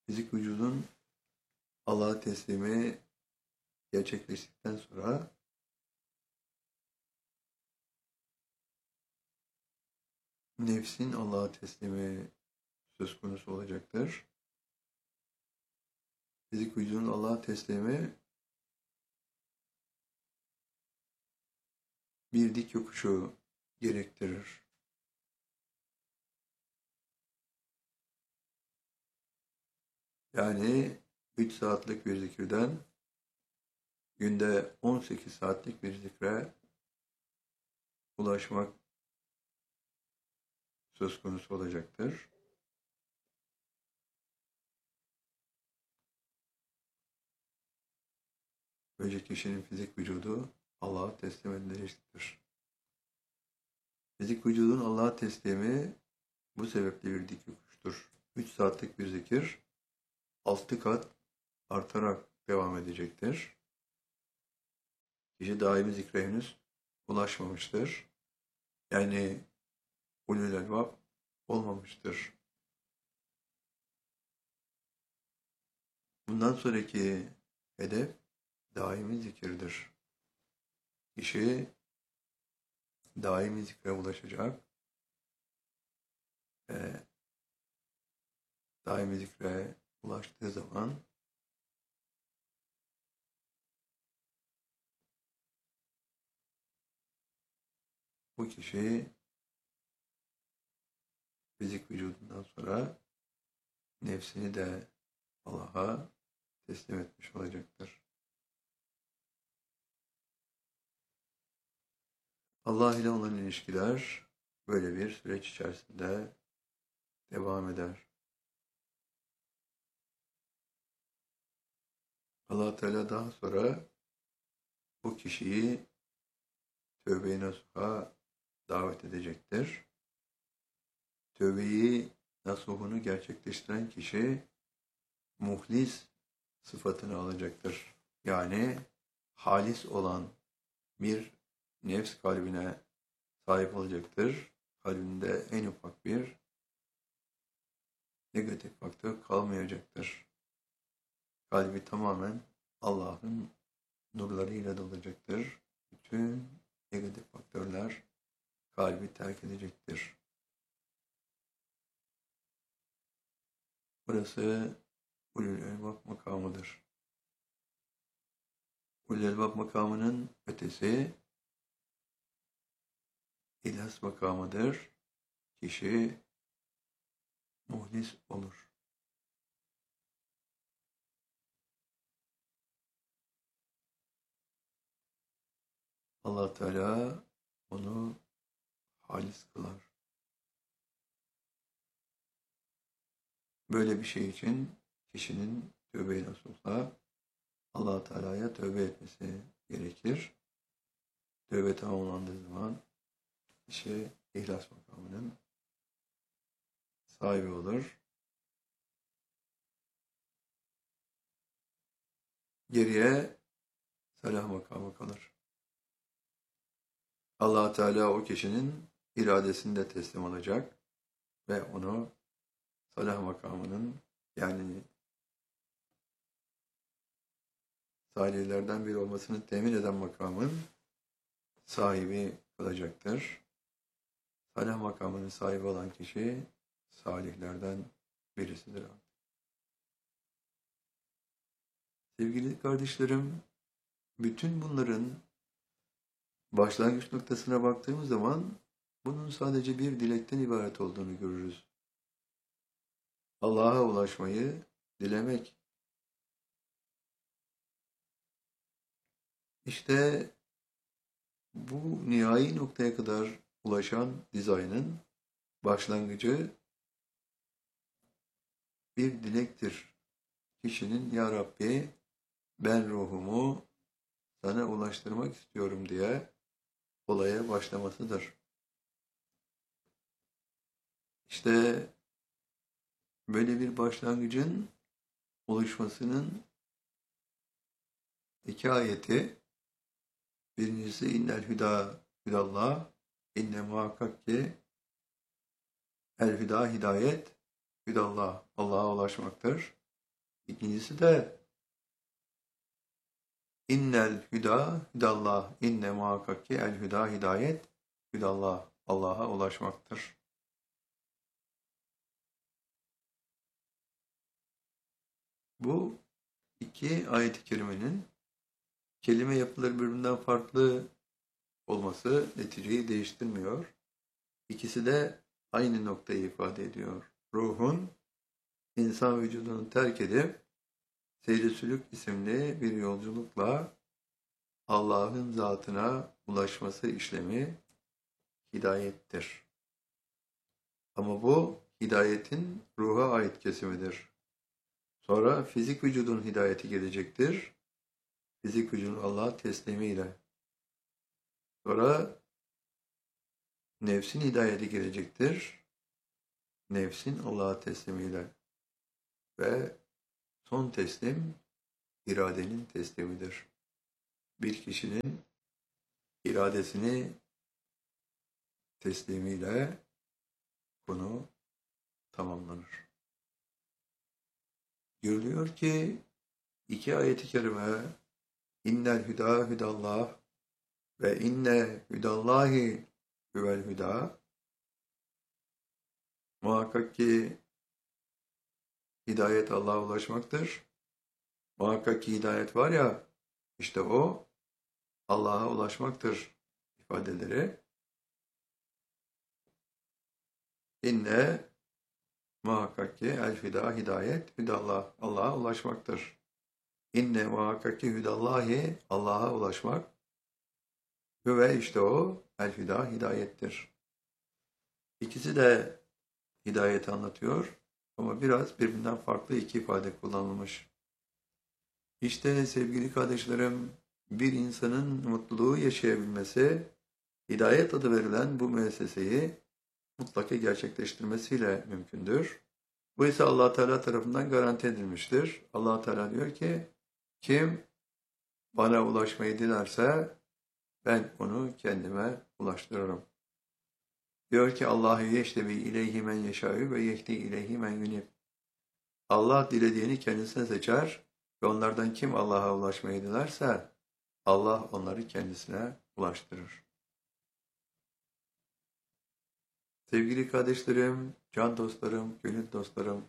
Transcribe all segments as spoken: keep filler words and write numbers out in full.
Fizik vücudun Allah'a teslimi gerçekleştikten sonra nefsin Allah'a teslimi söz konusu olacaktır. Fizik vücudun Allah'a teslimi bir dik yokuşu gerektirir. Yani üç saatlik bir zikirden günde on sekiz saatlik bir zikre ulaşmak söz konusu olacaktır. Böylece kişinin fizik vücudu Allah'a teslim edilecektir. Fizik vücudun Allah'a teslimi bu sebeple bir dik yokuştur. üç saatlik bir zikir altı kat artarak devam edecektir. Kişi daimi zikre henüz ulaşmamıştır. Yani ulul elbab olmamıştır. Bundan sonraki hedef daimi zikirdir. Kişi daimi zikre ulaşacak ve daimi zikre ulaştığı zaman bu kişi fizik vücudundan sonra nefsini de Allah'a teslim etmiş olacaktır. Allah ile olan ilişkiler böyle bir süreç içerisinde devam eder. Allah Teala daha sonra bu kişiyi tövbe-i nasuha davet edecektir. Tövbeyi nasuhunu gerçekleştiren kişi muhlis sıfatını alacaktır. Yani halis olan bir nefs kalbine sahip olacaktır. Kalbinde en ufak bir negatif faktör kalmayacaktır. Kalbi tamamen Allah'ın nurlarıyla dolacaktır. Bütün negatif faktörler kalbi terk edecektir. Burası ulul elbab makamıdır. Ulul elbab makamının ötesi İhlas makamıdır. Kişi muhlis olur. Allah Teala onu halis kılar. Böyle bir şey için kişinin tövbe-i nasuhla Allah Teala'ya tövbe etmesi gerekir. Tövbe tamamlandığı zaman kişi ihlas makamının sahibi olur. Geriye salah makamı kalır. Allah Teala o kişinin iradesini de teslim alacak ve onu salah makamının yani salihlerden biri olmasını temin eden makamın sahibi kılacaktır. Salah makamının sahibi olan kişi salihlerden birisidir. Sevgili kardeşlerim, bütün bunların başlangıç noktasına baktığımız zaman bunun sadece bir dilekten ibaret olduğunu görürüz. Allah'a ulaşmayı dilemek. İşte bu nihai noktaya kadar ulaşan dizaynın başlangıcı bir dilektir. Kişinin Ya Rabbi ben ruhumu sana ulaştırmak istiyorum diye olaya başlamasıdır. İşte böyle bir başlangıcın oluşmasının iki ayeti, birincisi innel hüda hüdallah, inne muhakkak ki el hüda hidayet hüdallah, Allah'a ulaşmaktır. İkincisi de innel hüda hüdallah. İnne muhakkak ki el hüda hidayet hüdallah. Allah'a ulaşmaktır. Bu iki ayet-i kerimenin kelime yapıları birbirinden farklı olması neticeyi değiştirmiyor. İkisi de aynı noktayı ifade ediyor. Ruhun insan vücudunu terk edip Seyri Sülük isimli bir yolculukla Allah'ın zatına ulaşması işlemi hidayettir. Ama bu hidayetin ruha ait kesimidir. Sonra fizik vücudun hidayeti gelecektir. Fizik vücudun Allah'a teslimiyle. Sonra nefsin hidayeti gelecektir. Nefsin Allah'a teslimiyle. Ve son teslim iradenin teslimidir. Bir kişinin iradesini teslimiyle konu tamamlanır. Görülüyor ki iki ayet-i kerime innel hüda hüdallah ve inne hüdallahi huvel hüda muhakkak ki hidayet Allah'a ulaşmaktır. Muhakkak ki hidayet var ya işte o Allah'a ulaşmaktır ifadeleri. İnne muhakkak ki el hüda hidayet hüdallah Allah'a ulaşmaktır. İnne muhakkak ki hüdallahi Allah'a ulaşmak ve işte o el hüda hidayettir. İkisi de hidayeti anlatıyor ama biraz birbirinden farklı iki ifade kullanılmış. İşte sevgili kardeşlerim, bir insanın mutluluğu yaşayabilmesi, hidayet adı verilen bu müesseseyi mutlaka gerçekleştirmesiyle mümkündür. Bu ise Allah Teala tarafından garanti edilmiştir. Allah Teala diyor ki, kim bana ulaşmayı dilerse ben onu kendime ulaştırırım. Diyor ki Allahu yeştebi ileyhi men yeşâ'ü ve yehdi ileyhi men yunib. Allah dilediğini kendisine seçer ve onlardan kim Allah'a ulaşmayı dilerse Allah onları kendisine ulaştırır. Sevgili kardeşlerim, can dostlarım, gönül dostlarım,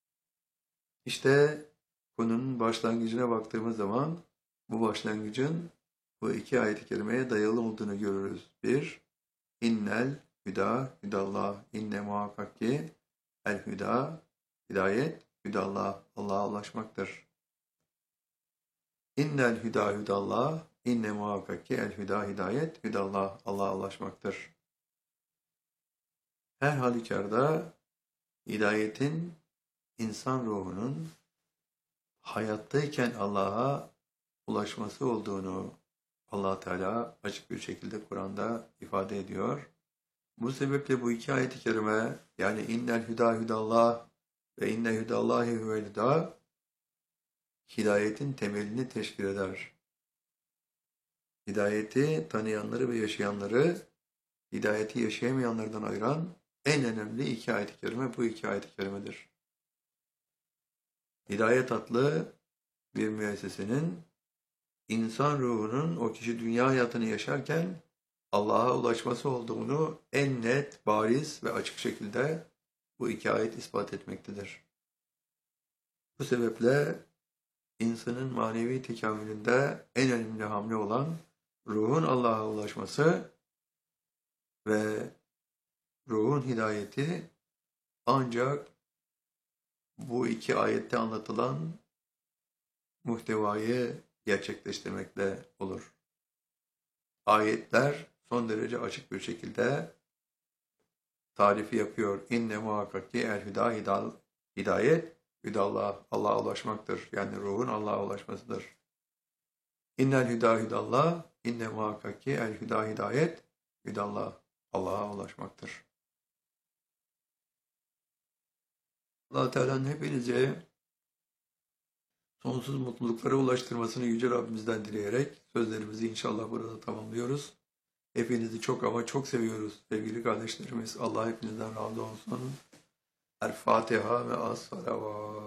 işte konunun başlangıcına baktığımız zaman bu başlangıcın bu iki ayet-i kerimeye dayalı olduğunu görürüz. Bir, innel hüda hüdallah, inne muhakkak ki el hüda, hidayet, hüdallah, Allah'a ulaşmaktır. İnnel hüda hüdallah, inne muhakkak ki el hüda, hidayet, hüdallah, Allah'a ulaşmaktır. Her halükarda hidayetin insan ruhunun hayattayken Allah'a ulaşması olduğunu Allah Teala açık bir şekilde Kur'an'da ifade ediyor. Bu sebeple bu iki ayet-i kerime yani innel hüda hüdallah ve inne hüdallahi huvel hüda hidayetin temelini teşkil eder. Hidayeti tanıyanları ve yaşayanları hidayeti yaşayamayanlardan ayıran en önemli iki ayet-i kerime bu iki ayet-i kerimedir. Hidayet adlı bir müessesenin insan ruhunun o kişi dünya hayatını yaşarken Allah'a ulaşması olduğunu en net, bariz ve açık şekilde bu iki ayet ispat etmektedir. Bu sebeple insanın manevi tekamülünde en önemli hamle olan ruhun Allah'a ulaşması ve ruhun hidayeti ancak bu iki ayette anlatılan muhtevayı gerçekleştirmekle olur. Ayetler son derece açık bir şekilde tarifi yapıyor. İnne muhakkak ki el hüda hidal, hidayet, hüdallah, Allah'a ulaşmaktır. Yani ruhun Allah'a ulaşmasıdır. İnnel hüda hüdallah, inne muhakkak ki el hüda hidayet, hüdallah, Allah'a ulaşmaktır. Allah Teala'nın hepinize sonsuz mutluluklara ulaştırmasını Yüce Rabbimizden dileyerek sözlerimizi inşallah burada tamamlıyoruz. Hepinizi çok ama çok seviyoruz sevgili kardeşlerimiz. Allah hepinizden razı olsun. El Fatiha ve as-salavat.